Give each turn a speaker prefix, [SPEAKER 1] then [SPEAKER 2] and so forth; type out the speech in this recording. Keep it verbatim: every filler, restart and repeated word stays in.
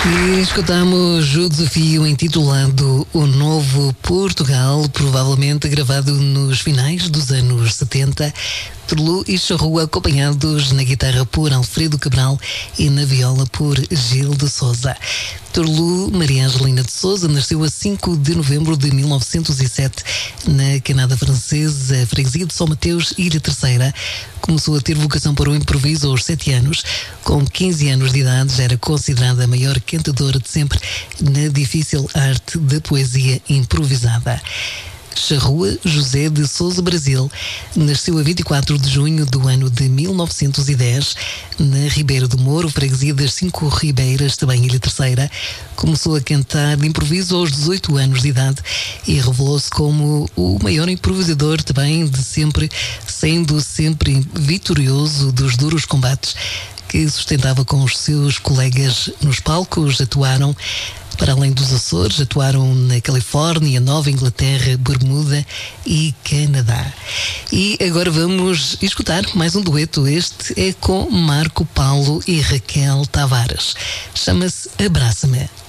[SPEAKER 1] E escutamos o desafio intitulado O Novo Portugal, provavelmente gravado nos finais dos anos setenta. Torlu e Charrua, acompanhados na guitarra por Alfredo Cabral e na viola por Gil de Souza. Torlu Maria Angelina de Souza nasceu a cinco de novembro de mil novecentos e sete na Canada Francesa, freguesia de São Mateus, Ilha Terceira. Começou a ter vocação para o improviso aos sete anos. Com quinze anos de idade, já era considerada a maior cantadora de sempre na difícil arte da poesia improvisada. Charrua José de Souza Brasil nasceu a vinte e quatro de junho do ano de mil novecentos e dez na Ribeira do Moro, freguesia das Cinco Ribeiras, também Ilha Terceira. Começou a cantar de improviso aos dezoito anos de idade e revelou-se como o maior improvisador também de sempre, sendo sempre vitorioso dos duros combates que sustentava com os seus colegas nos palcos. Atuaram para além dos Açores, atuaram na Califórnia, Nova Inglaterra, Bermuda e Canadá. E agora vamos escutar mais um dueto. Este é com Marco Paulo e Raquel Tavares. Chama-se Abraça-me.